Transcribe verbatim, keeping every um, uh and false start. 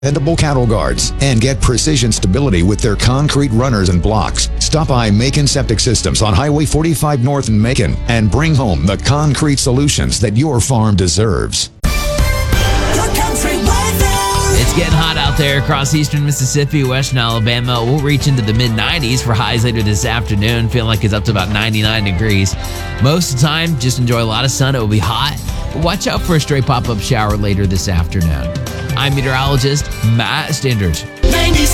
dependable cattle guards, and get precision stability with their concrete runners and blocks. Stop by Macon Septic Systems on Highway forty-five North in Macon and bring home the concrete solutions that your farm deserves. It's getting hot out there across eastern Mississippi, western Alabama. We'll reach into the mid nineties for highs later this afternoon. Feeling like it's up to about ninety-nine degrees. Most of the time, just enjoy a lot of sun. It will be hot. But watch out for a stray pop-up shower later this afternoon. I'm meteorologist Matt Stenders.